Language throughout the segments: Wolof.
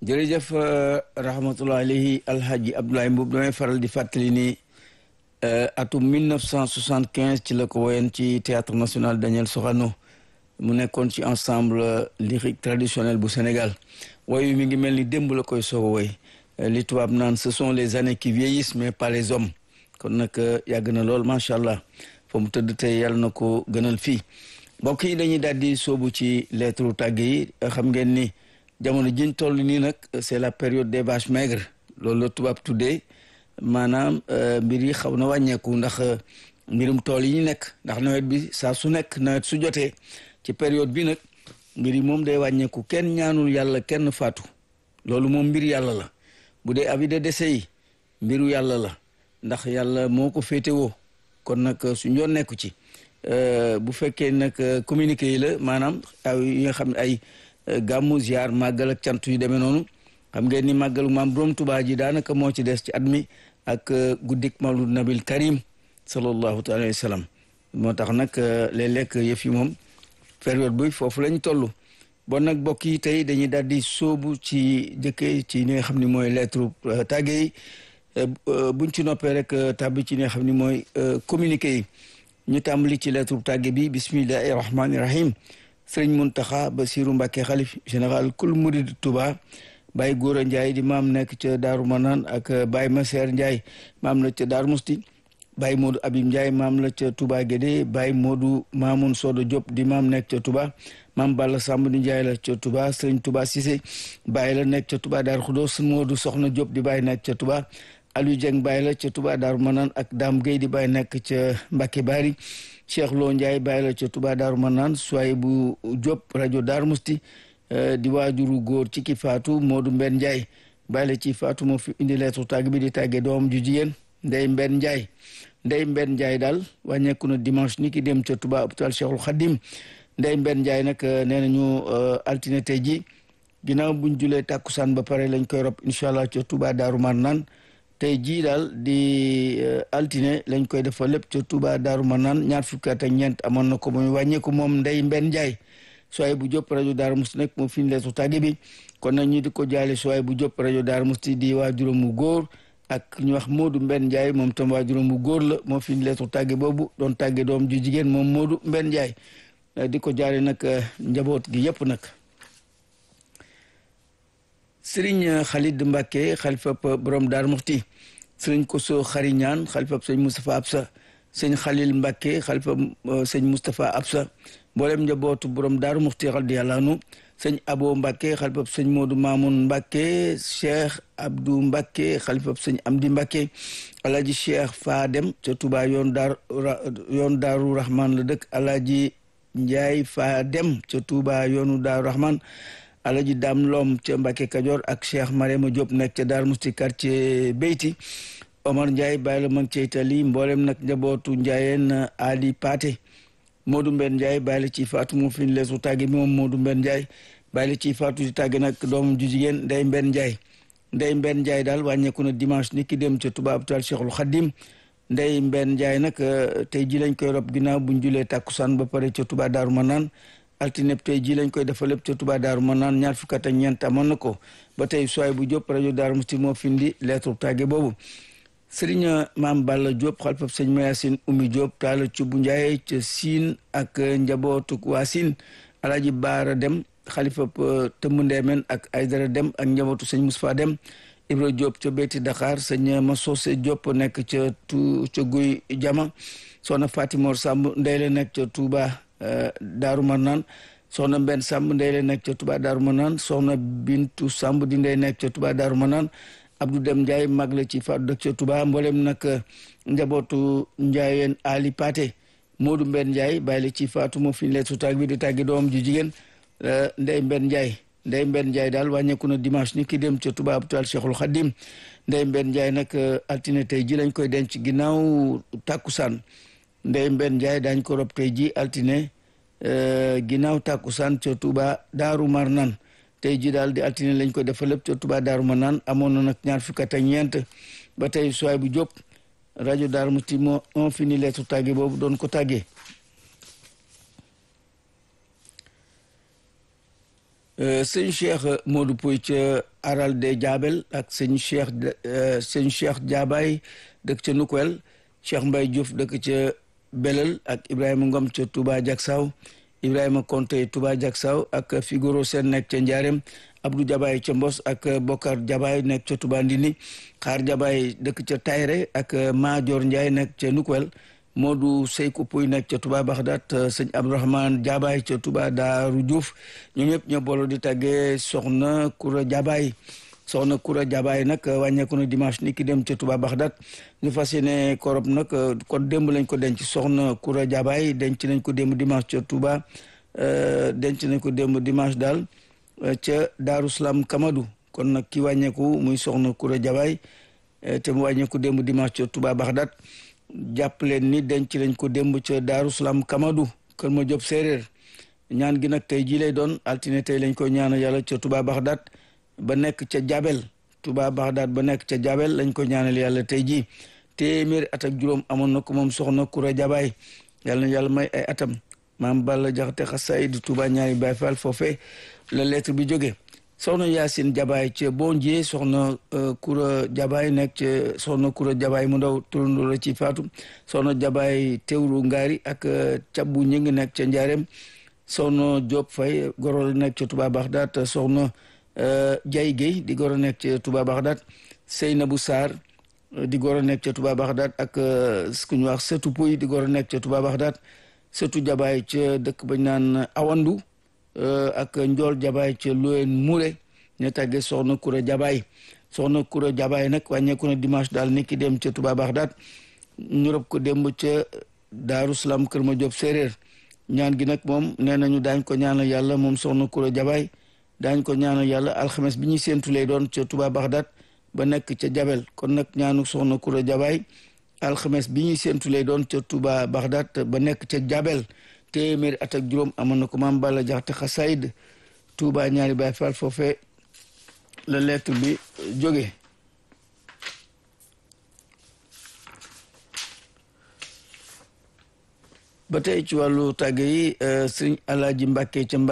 jërëjëf rahmatullah alayhi alhaji Abdoulaye Mbuub damay faral di fàttali ni atum 1975 ci la ko woyoon ci théâtre national Daniel Sorano mu nekkoon ci ensemble lyrique traditionnel bu Sénégal woy mi ngi mel ni démb la koy soog a woy li tubaab naan ce sont les années qui vieillissent mais pas les hommes kon nag yàgg na lool macha allah fa mu tëdd tey yàlla na ko gënal fii mbokk yi dañuy daal di soobu ci lettre tàgge yi xam ngeen ni jamono jiñ toll nii nag c'est la période des vaches maigres loolu la tubaab tuddee maanaam mbir yi xaw na wàññeeku ndax mbirum tool yi ñu nekk ndax nawet bi saa su nekk nawet su jotee ci période bi nag mbir yi moom day wàññeeku kenn ñaanul yàlla kenn faatu loolu moom mbir yàlla la bu dee avis de décès yi mbiru yàlla la ndax yàlla moo ko féetewoo kon nag suñ yoon nekku ci bu fekkee nag communiqué yi la maanaam ay yi nga xam ne ay gàmmu ziar màggal ak cant yu demee noonu xam ngeen ni màggalu maam Borom Tuubaa ji daanaka moo ci des ci at mi ak guddik mawlud nabil karim sallallahu alayhi wa sallam moo tax nag léeg-léeg yëf yi moom période bi foofu lañ toll bon nag mbokk yi tey dañuy daal di sóobu ci jëkkee ci li nga xam ne mooy lettre tàgge yi buñ ci noppee rek tàbbi ci li nga xam ne mooy communiqué yi ñu tàmbali ci lettre tàgge bi bismillahi rahmani rahim sëriñ Muntaxa Basiru Mbàkke xalif général kul murid Touba Baye Góora Ndiaye di maam nekk ca Daaru Manaan ak Baye Maseer Ndiaye maam la ca Daaru Musti Baye Modou Abib Ndiaye maam la ca Touba Guédé Baye Modou Mamoun Sodo Diop di maam nekk ca Touba maam Balla Samb di Ndiaye la ca Touba sëriñ Touba Cissé Baye la nekk ca Touba Daaru Xudoos Modou Soxna Diop di Baye nekk ca Touba Aliou Dieng Baye la ca Touba Daaru Manaan ak Dame Gueye di Baye nekk ca Mbàkke Bari Cheikh Lo Ndiaye Baye la ca Touba Daaru Manaan Souaïbou Diop rajo Daaru Musti di waajuru góor ci ki faatu Modou Mbenn Ndiaye Baye la ci faatu moo fi indi lettre tàgg bi di tàgge doom ju jigéen Ndey Mbenn Ndiaye Ndey Mbenn Ndiaye daal wàññeeku na dimanche ni ki dem ca Touba hôpital Cheikhul Khadim Ndey Mbenn Ndiaye nag nee nañu altine tey ji ginnaaw buñ julee tàkkusaan ba pare lañ koy rob incha allah ca Touba Daaru Manaan tey jii daal di altine lañ koy defal lépp ca Touba Daaru Manaan ñaar fukki at ak ñeent amoon na ko muy wàññeeku moom Ndey Mbenn Ndiaye Souaïbou Diop rajo Daaru Musti nekk moo fi ñu leesu tàgge bi kon nag ñi di ko jaale Souaïbou Diop rajo Daaru Musti di waajuram mu góor ak ñu wax Modou Mbenn Ndiaye moom tam waajuram mu góor la moo fi ñu leesu tàgge boobu doon tàgge doom ju jigéen moom Modou Mbenn Ndiaye di ko jaale nag njaboot gi yëpp nag Sëriñ Khalid Mbacke xalifab borom Daaru Muxti sëriñ Koso Xari Ñaan xalifab sëñ Moustapha Absa sëñ Khalil Mbacke xalifab sëñ Moustapha Absa mboolem njabootu borom Daaru Muxti radiyallahu anhu sëñ Abo Mbacke xalifab sëñ Modou Mamoun Mbacke Cheikh Abdou Mbacke xalifab sëñ Amdi Mbacke Alaaji Cheikh Fadem ca Touba yoon Daaru Rahman la dëkk Alaaji Ndiaye Fadem ca Touba yoonu Daaru Rahman Alaji Dam Lom ca Mbacke Kajoor ak Cheikh Marema Diop nekk ca Daaru Musti quartier Beyti Omar Ndiaye bàyyi la mag ca Itali mboolem nag njabootu Ndiayeen Ali Paté Modou Mbenn Ndiaye bàyyi la ci faatu moo fi leesu tàgge bi moom Modou Mbenn Ndiaye bàyyi la ci faatu di tàgge nag doomam ju jigéen Ndey Mbenn Ndiaye Ndey Mbenn Ndiaye daal wàññeeku na dimanche ni ki dem ca Touba hôpital Cheikhul Khadim Ndey Mbenn Ndiaye nag tey ji lañ koy rob ginnaaw buñ julee tàkkusaan ba pare ca Touba Daaru Manaan altine tey ji lañ koy defal lépp ca Touba Daaru Manaan ñaar fukki at ak ñeent amoon na ko ba tey Souaïbou Diop rajo Daaru Musti moo fi indi lettre tàgge boobu sëriñ Maam Balla Diop xalifab sëñ Mayasin Oumy Diop taala Cubu Ndiaye ca Siin ak njabootu waa Siin Alaaji Baara Dem xalifab Tëmb Ndeemen ak Aydara Dem ak njabootu sëñ Moustapha Dem Ibra Diop ca Beyti Dakar sëñ Masose Diop nekk ca Guy Jama soxna Fatimor Samb ndey la nekk ca Touba Daaru Manaan soxna Mbenn Samb ndey la nekk ca Touba Daaru Manaan soxna Bintu Samb di ndey nekk ca Touba Daaru Manaan Abdou Dem Ndiaye mag la ci faatu dëkk ca Touba mboolem nag njabootu Ndiayeen Ali Paté Modou Mbenn Ndiaye bàyyi la ci faatu moo fi leetu tàgg bi di tàggi doom ju jigéen Ndey Mbenn Ndiaye Ndey Mbenn Ndiaye daal wàññeeku na dimanche ni ki dem ca Touba hôpital Cheikhul Khadim Ndey Mbenn Ndiaye nag altine tey ji lañ koy denc ginnaaw tàkkusaan Ndey Mbenn Ndiaye daañ ko rob tey ji altine ginnaaw tàkkusaan ca Touba Daaru Marnaan tey ji daal di altine lañ koy defal lépp ca Touba Daaru Manaan amoon na nag ñaar fukki at ak ñeent ba tey Souaïbou Diop rajo Daaru Musti moo fi ni lettre tàgge boobu doon ko tàggee sëñ Cheikh Modou Pouy ca Aral de Diabel ak sëñ Cheikh Diabaye dëkk ca Nukwel Cheikh Mbaye Diouf dëkk ca Belal ak Ibrahima Ngom ca Touba Diaksaaw Ibrahima Konte Touba Diaksaaw ak Figoro Sène nekk ca Ndiarème Abdou Diabaye ca Mbos ak Bokar Diabaye nekk ca Touba Ndini Xaar Diabaye dëkk ca Tayre ak Madior Ndiaye nekk ca Nukwel Modou Seykou Pouy nekk ca Touba Baxdaat sëñ Abdourahmane Diabaye ca Touba Daaru Diouf ñoom ñëpp ñoo booloo di tàggee soxna Koura Diabaye soxna Koura Diabaye nag wàññeeku na dimanche ni ki dem ca Touba Baxdaat ñu fas yéene korob nag kon démb lañ ko denc soxna Koura Diabaye denc nañ ko démb dimanche ca Touba denc nañ ko démb dimanche daal ca Daaru Salaam Kamadou kon nag ki wàññeeku muy soxna Koura Diabaye te mu wàññeeku démb dimanche ca Touba Baxdaat jàpp leen ni denc lañ ko démb ca Daaru Salaam Kamadou kër ma Jóob séeréer ñaan gi nag tey jii lay doon altine tey lañ ko ñaanal yàlla ca Touba Baxdaat ba nekk ca Jabel Touba Baxdaat ba nekk ca Jabel lañ ko ñaanal yàlla tey jii téeméeri at ak juróom amoon na ko moom soxna Koura Diabaye yàlla na yàlla may ay atam maam Balla Jaxate xasaayid Touba ñaari Baay Faal foofee la lettre bi jóge soxna Yacine Diabaye ca Bondier soxna Koura Diabaye nekk ca soxna Koura Diabaye mu ndaw turandoo la ci faatu soxna Diabaye teewru ngaari ak cabbu ñi ngi nekk ca Njaareem soxna Diop Faye goro la nekk ca Touba Baxdaat soxna Diaye Gueye di goro nekk ca Touba Baxdaat Seynabou Sarr di goro nekk ca Touba Baxdaat ak ku ñu wax Sëtu Pouy di goro nekk ca Touba Baxdaat Sëtu Diabaye ca dëkk bañ naan Awandu ak Njool Diabaye ca Loyen Mouré ñu tàggee soxna Koura Diabaye soxna Koura Diabaye nag wàññeeku na dimanche daal ni ki dem ca Touba Baxdaat ñu rob ko démb ca Daaru Salaam kër ma Jóob séeréer ñaan gi nag moom nee nañu daañ ko ñaanal yàlla moom soxna Koura Diabaye daañ ko ñaanal yàlla alxames bi ñuy séentu lay doon ca Touba Baxdaat ba nekk ca Jabel kon nag ñaanu soxna Koura Diabaye alxames bi ñuy séentu lay doon ca Touba Baxdaat ba nekk ca Jabel téeméeri at ak juróom amoon na ko maam Balla Jaxate xasaayid Touba ñaari Baay Faal foofee la lettre bi jóge ba tey ci wàllu tàgge yi sëñ Alaaji Mbàkke ca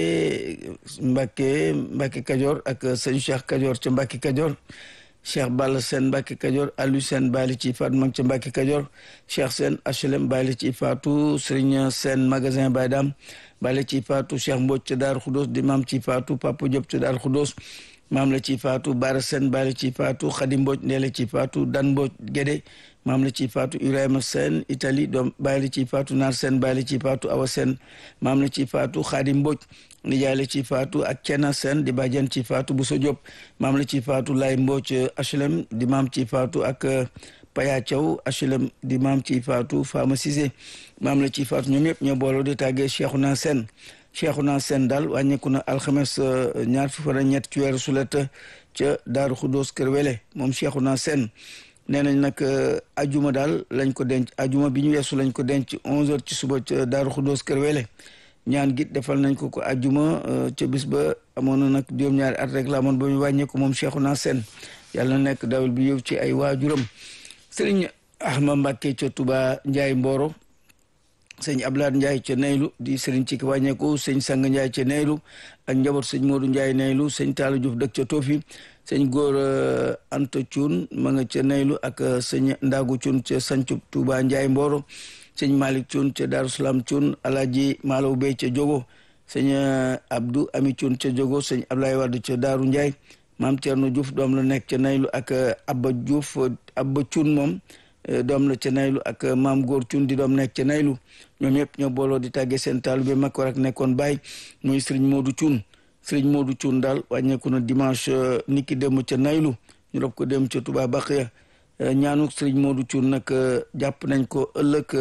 Mbàkke Kajoor ak sëñ Cheikh Kajoor ca Mbàkke Kajoor Cheikh Balla Sène Mbàkke Kajoor Aliou Sène Baali ci faatu mag ca Mbàkke Kajoor Cheikh Sène HLM Baali ci faatu Sëriñ Sène magasin Baay Daam Baali ci faatu Cheikh Mbodj ca Daaru Xudoos di maam ci faatu Papa Diop ca Daaru Xudoos maam la ci faatu Bara Sène Baali ci faatu Xadi Mbodj ndeela ci faatu Dan Mbodj Gédé maam la ci faatu Ibrahima Sène Italie doom bàyyi la ci faatu Naar Sène bàyyi la ci faatu Awa Sène maam la ci faatu Xadi Mbodj nijaay la ci faatu ak Cena Sène di bàjjen ci faatu Bousso Diop maam la ci faatu Lay Mbodj HLM di maam ci faatu ak Paya Thiaw HLM di maam ci faatu Fama Cissé maam la ci faatu ñoom ñëpp ñoo booloo di tàggee Cheikhouna Sène Cheikhouna Sène daal wàññeeku na alxames ñaar fukki fan ak ñett ci weeru sulet ca Daaru Xuddoos Kër Wele moom Cheikhouna Sène nee nañ nag ajuma daal lañ ko denc ajuma bi ñu weesu lañ ko denc 11h ci suba ca Daaru Xuddoos Kër Wele ñaan gi defal nañ ko ajuma ca bis ba amoon na nag juróom-ñaari at rek la amoon ba ñu wàññeeku moom Cheikhouna Sène yàlla na nekk dawal bi yow ci ay waajuram sëriñ Ahma Mbàkke ca Touba Njaay Mboro sëñ Ablaat Njaay ca Neylu di sëriñ ci ki wàññeeku sëñ Sang Njaay ca Neylu ak njaboot sëñ Moodu Njaay Neylu sëñ Taala Juuf dëkk ca Tofi sëñ Góor Anta Cuun ma nga ca Neylu ak sëñ Ndaagu Cuun ca Sancub Touba Njaay Mboro sëñ Malick Cuun ca Daaru Salaam Cuun Alaaji Malaw Bey ca Jogo sëñ Abdou Ami Cuun ca Jogo sëñ Ablaye Wade ca Daaru Njaay maam Cerno Juuf doom la nekk ca Neylu ak Abba Juuf Abba Cuun moom doom la ca Naylu ak maam góor Cuun di doom nekk ca Naylu ñoom ñëpp ñoo booloo di tàggee seen taalibe mag war ak nekkoon baay muy Sëriñ Moodu Cuun Sëriñ Moodu Cuun daal wàññeeku na dimanche niki dem ca Naylu ñu rob ko dem ca Touba Baqiya ñaanu Sëriñ Moodu Cuun nag jàpp nañ ko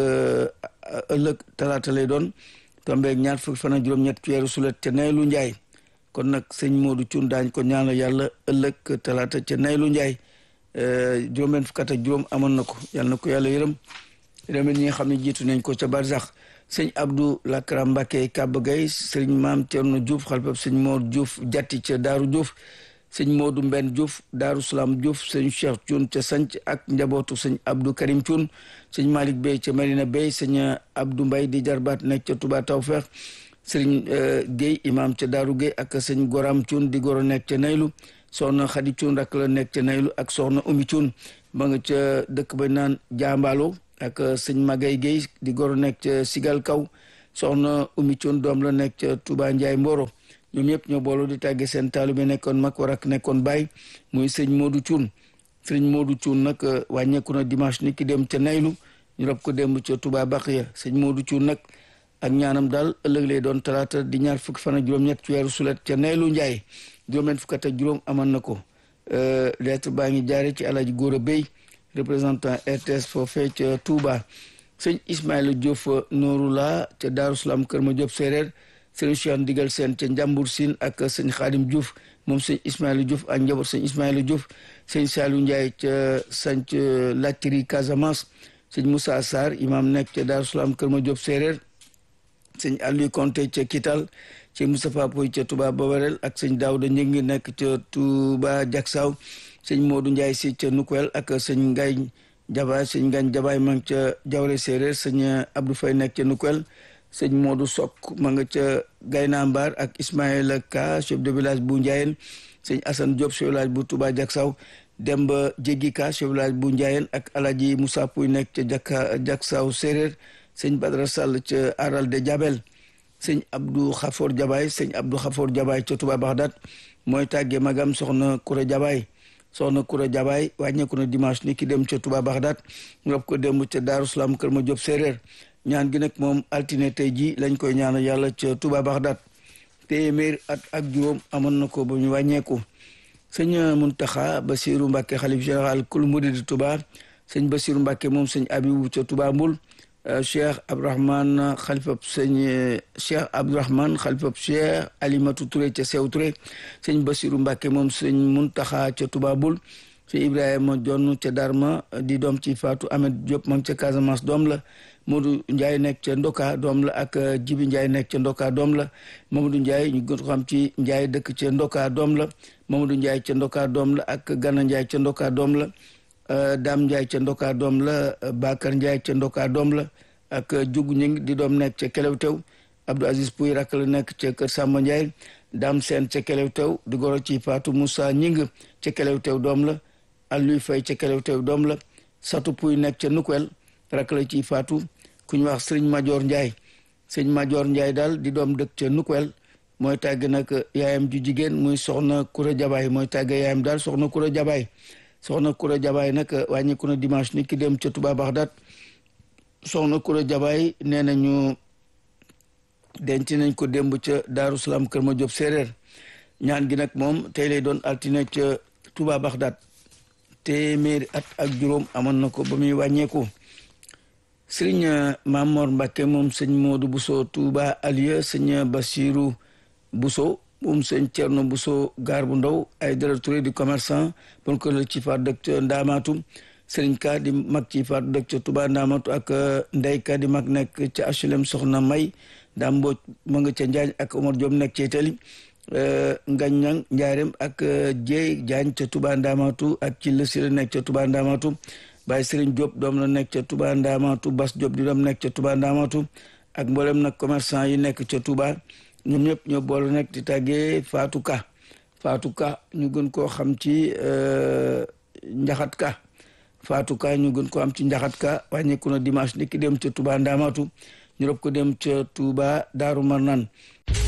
ëllëg talaata lay doon tombeeg ñaar fukki fan ak juróom-ñett ci weeru sulet ca Naylu Njaay kon nag Sëriñ Moodu Cuun daañ ko ñaanal yàlla ëllëg talaata ca Naylu Njaay juróom-benn fukk ak juróom amoon na ko yàlla na ko yàlla yërëm ñi nga xam ne jiitu nañ ko ca barzax sëñ Abdou Lakram Mbacke Kaba Gueye sëñ Maam Thierno Diouf xalpab sëñ Mor Diouf jatti ca Daaru Diouf sëñ Modou Mbenn Diouf Daaru Salaam Diouf sëñ Cheikh Thioune ca Sanc ak njabootu sëñ Abdou Karim Thioune sëñ Malick Bey ca Marina Bey sëñ Abdou Mbaye di jarbaat nekk ca Touba Tawfeex sëriñ Guèye imam ca Daaru Guèye ak sëñ Goram Cuun di goro nekk ca Naylu soxna Xadi Cuun rak la nekk ca Naylu ak soxna Umi Cuun ba nga ca dëkk ba naan Jaambaalo ak sëñ Magay Guèye di goro nekk ca Sigal Kaw soxna Umi Cuun doom la nekk ca Touba Njaay Mboro ñoom ñëpp ñoo booloo di tàgge seen taalibe nekkoon mag war ak nekkoon baay muy sëñ Modou Cuun sëñ Modou Cuun nag wàññeeku na dimanche ni ki dem ca Naylu ñu rob ko démb ca Touba Baqiya sëñ Modou Cuun nag ak ñaanam daal ëllëg lay doon talaata di ñaar fukki fan ak juróom-ñett ci weeru sulet ca Naylu Njaay juróom-ñett fukk ak juróom aman na ko lettre baa ngi jaare ci Alaaji Góora Bey représentant RTS foofee ca Touba sëñ Ismaïla Diouf Noorula ca Daaru Salaam Kër Ma Diop séeréer sëñ Cheikh Ndigal Seen ca Njambur Siin ak sëñ Xaadim Diouf moom sëñ Ismaïla Diouf ak njaboot sëñ Ismaïla Diouf sëñ Saliou Ndiaye ca sanc Lattiri Casamance sëñ Moussa Sarr imam nekk ca Daaru Salaam Kër Ma Diop séeréer sëñ Aliou Konté ca Kital ci Moustapha Poy ca Touba Babarel ak sëñ Daouda Ñëngi nekk ca Touba Jaksaw sëñ Modou Ndiaye si ca Nukwel ak sëñ Ngagne Jabaay sëñ Ngagne Jabaay ma nga ca Jawre séeréer sëñ Abdou Faye nekk ca Nukwel sëñ Modou Sok ma nga ca Gayna Mbar ak Ismaïla Ka chef de village bu Ndiayeen sëñ Assane Diop chef de village bu Touba Jaksaw Demba Jéggi Ka chef de village bu Ndiayeen ak Alaji Moussa Pouy nekk ca Jaksaw séeréer sëñ Badara Sall ca Aral de Jabel sëñ Abdou Khafor Jabaay sëñ Abdou Khafor Jabaay ca Touba Bagdad mooy tàggee magam soxna Koura Jabaay soxna Koura Jabaay wàññeeku na dimanche ni ki dem ca Touba Bagdad ñu rob ko démb ca Daaru Salaam Kër Ma Diop séeréer ñaan gi nag moom altine tey ji lañ koy ñaanal yàlla ca Touba Bagdad téeméer at ak juróom amoon na ko ba ñu wàññeeku sëñ Muntaxa Basiru Mbàkke xalif général kul murid Touba sëñ Basiru Mbàkke moom sëñ Abibu ca Touba Mbul Cheikh Abdourahmane xalifab sëñ Cheikh Abdourahmane xalifab Cheikh Alimatu Touré ca Sew Touré sëñ Basiru Mbàkke moom sëñ Muntaxa ca Touba Mbul sëñ Ibrahima Jonn ca Darma di doom ci Fatou Ahmed Diop moom ca Casamance doom la Modou Ndiaye nekk ca Ndoka doom la ak Jibi Ndiaye nekk ca Ndoka doom la Mamadou Ndiaye ñu gën ko xam ci Ndiaye dëkk ca Ndoka doom la Mamadou Ndiaye ca Ndoka doom la ak Gana Ndiaye ca Ndoka doom la Dame Ndiaye ca Ndoka doom la Bakar Ndiaye ca Ndoka doom la ak Jugu Ñing di doom nekk ca Kelewtew Abdou Aziz Pouy rakk la nekk ca Kër Samba Ndiaye Dame Sène ca Kelewtew di goro ci Fatou Moussa Ñing ca Kelewtew doom la Aliou Faye ca Kelewtew doom la Satou Pouy nekk ca Nukwel rakk la ci Fatou ku ñu wax sëñ Major Ndiaye sëñ Major Ndiaye daal di doom dëkk ca Nukwel mooy tàgg nag yaayam ju jigéen muy soxna Koura Jabaay mooy tàgg yaayam daal soxna Koura Jabaay soxna Koura Jabaay nag wàññiku na dimanche ni ki dem ca Touba Bagdad soxna Koura Jabaay nee nañu denc nañ ko démb ca Daaru Salaam Kër Ma Diop séeréer ñaan gi nag moom tey lay doon altine ca Touba Bagdad téeméeri at ak juróom amoon na ko ba muy wàññeeku sëriñ Mamor Mbacke moom sëñ Modou Bousso Touba Alieu sëñ Bassirou Bousso moom sëñ Thierno Bousso gaar bu ndaw ay dara Touré di commerçant bon ko la ci faat dëkk ca Ndaamaatu sëriñ Ka di mag ci faat dëkk ca Touba Ndaamaatu ak Ndey Ka di mag nekk ca HLM Soxna May daa mbooj ma nga ca Njaañ ak Omar Diop nekk ca Itali Ngañang Njaareem ak Jeey Jaañ ca Touba Ndaamaatu ak ci lësi la nekk ca Touba Ndaamaatu Baye Serigne Diop doom la nekk ca Touba Ndamatu Bas Diop di doom nekk ca Touba Ndamatu ak mboolem nag commerçant yi nekk ca Touba ñoom ñëpp ñoo boole nekk di tàggee Fatou Ka Fatou Ka ñu gën koo xam ci Njaxat Ka Fatou Ka ñu gën koo xam ci Njaxat Ka wàññeeku na dimanche ni ki dem ca Touba Ndamatu ñu rob ko dem ca Touba Daaru Marnaan